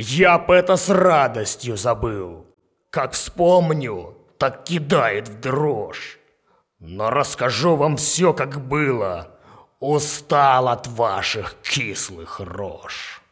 Я б это с радостью забыл. Как вспомню, так кидает в дрожь. Но расскажу вам все, как было. Устал от ваших кислых рож.